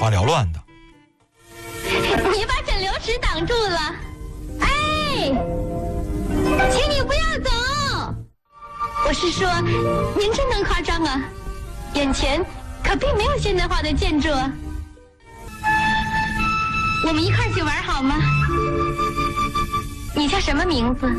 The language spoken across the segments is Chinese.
花缭乱的。 你把整流池挡住了，哎，请你不要走。我是说，您真能夸张啊！眼前可并没有现代化的建筑啊。我们一块儿去玩好吗？你叫什么名字？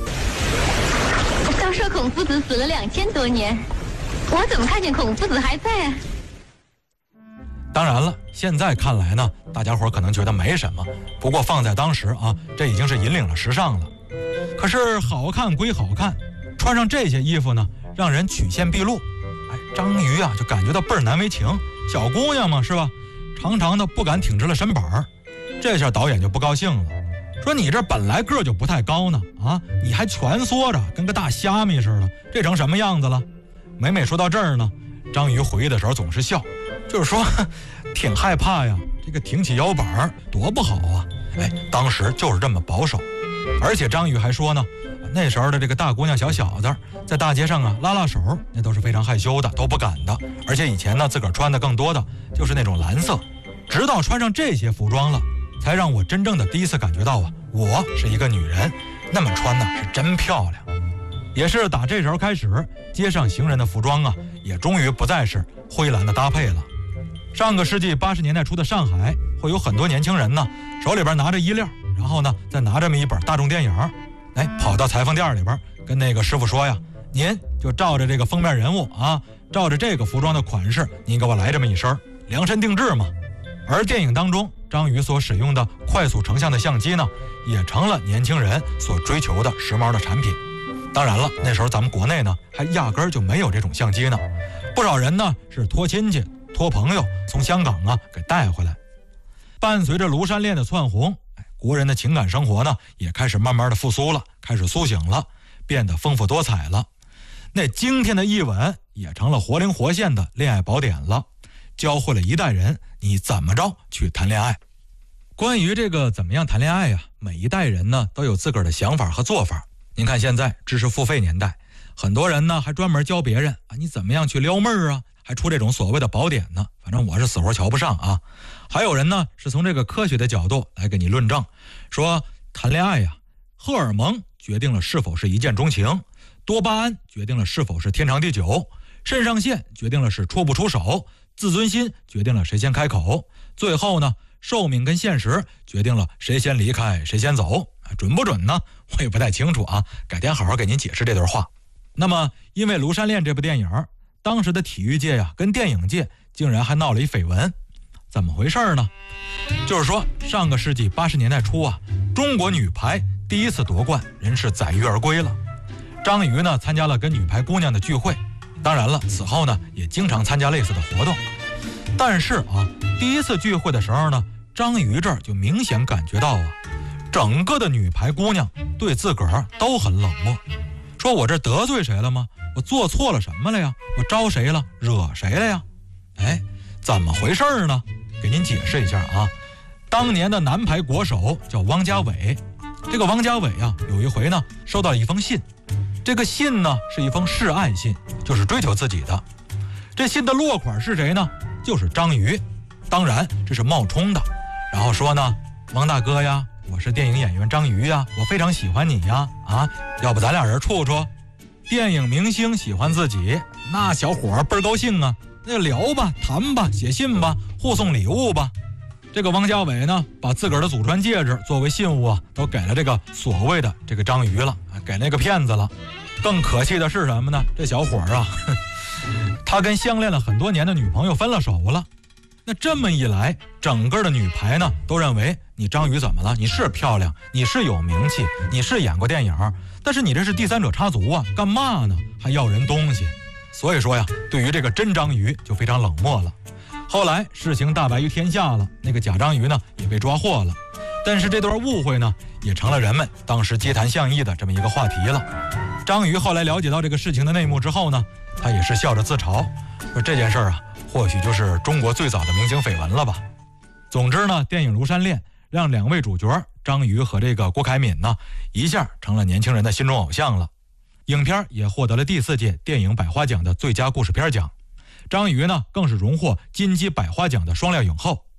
都说孔夫子死了2000多年，我怎么看见孔夫子还在啊？ 当然了，现在看来呢，大家伙可能觉得没什么，不过放在当时啊，这已经是引领了时尚了。可是好看归好看，穿上这些衣服呢，让人曲线毕露。哎，张瑜啊，就感觉到倍儿难为情，小姑娘嘛，是吧？常常的不敢挺直了身板儿。这下导演就不高兴了，说你这本来个就不太高呢，啊，你还蜷缩着，跟个大虾米似的，这成什么样子了？每每说到这儿呢，张瑜回忆的时候总是笑，就是说挺害怕呀，这个挺起腰板多不好啊。哎，当时就是这么保守。而且张宇还说呢，那时候的这个大姑娘小小子在大街上啊拉拉手，那都是非常害羞的，都不敢的。而且以前呢，自个儿穿的更多的就是那种蓝色，直到穿上这些服装了，才让我真正的第一次感觉到啊，我是一个女人，那么穿呢是真漂亮。也是打这时候开始，街上行人的服装啊，也终于不再是灰蓝的搭配了。上个世纪80年代初的上海，会有很多年轻人呢，手里边拿着衣料，然后呢再拿这么一本大众电影，哎，跑到裁缝店里边跟那个师傅说呀，您就照着这个封面人物啊，照着这个服装的款式，您给我来这么一身，量身定制嘛。而电影当中张瑜所使用的快速成像的相机呢，也成了年轻人所追求的时髦的产品。当然了，那时候咱们国内呢还压根儿就没有这种相机呢，不少人呢是托亲戚托朋友从香港啊给带回来。伴随着庐山恋的窜红，国人的情感生活呢也开始慢慢的复苏了，开始苏醒了，变得丰富多彩了。那惊天的一吻也成了活灵活现的恋爱宝典了，教会了一代人你怎么着去谈恋爱。关于这个怎么样谈恋爱呀，每一代人呢都有自个儿的想法和做法。您看现在知识付费年代，很多人呢还专门教别人啊，你怎么样去撩妹儿啊，还出这种所谓的宝典呢。反正我是死活瞧不上啊。还有人呢是从这个科学的角度来给你论证，说谈恋爱呀，荷尔蒙决定了是否是一见钟情，多巴胺决定了是否是天长地久，肾上腺决定了是出不出手，自尊心决定了谁先开口，最后呢寿命跟现实决定了谁先离开谁先走。准不准呢我也不太清楚啊，改天好好给您解释这段话。那么因为庐山恋这部电影，当时的体育界呀跟电影界竟然还闹了一绯闻。怎么回事呢？就是说上个世纪80年代初啊，中国女排第一次夺冠，人是载誉而归了。张瑜呢参加了跟女排姑娘的聚会，当然了此后呢也经常参加类似的活动。但是啊，第一次聚会的时候呢，张瑜这儿就明显感觉到啊，整个的女排姑娘对自个儿都很冷漠，说我这得罪谁了吗？我做错了什么了呀？我招谁了？惹谁了呀？哎，怎么回事呢？给您解释一下啊。当年的男排国手叫汪家伟，这个汪家伟啊，有一回呢收到了一封信，这个信呢是一封示爱信，就是追求自己的。这信的落款是谁呢？就是张瑜，当然这是冒充的。然后说呢，汪大哥呀，我是电影演员张瑜呀，我非常喜欢你呀，啊，要不咱俩人处处？电影明星喜欢自己，那小伙倍儿高兴啊，那就聊吧，谈吧，写信吧，互送礼物吧。这个汪家伟呢，把自个儿的祖传戒指作为信物啊，都给了这个所谓的这个张瑜了，给那个骗子了。更可气的是什么呢？这小伙啊，他跟相恋了很多年的女朋友分了手了。那这么一来，整个的女排呢都认为你张瑜怎么了？你是漂亮，你是有名气，你是演过电影，但是你这是第三者插足啊，干嘛呢？还要人东西。所以说呀，对于这个真张瑜就非常冷漠了。后来事情大白于天下了，那个假张瑜呢也被抓获了。但是这段误会呢，也成了人们当时街谈巷议的这么一个话题了。张瑜后来了解到这个事情的内幕之后呢，他也是笑着自嘲，说这件事啊，或许就是中国最早的明星绯闻了吧。总之呢，电影《庐山恋》让两位主角张瑜和这个郭凯敏呢，一下成了年轻人的心中偶像了。影片也获得了第4届电影百花奖的最佳故事片奖，张瑜呢更是荣获金鸡百花奖的双料影后。